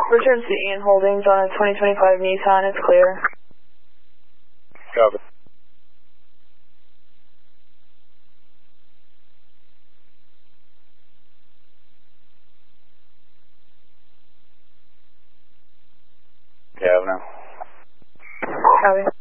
Return to Ian Holdings on a 2025 Nissan. It's clear. Copy. Have now. Copy.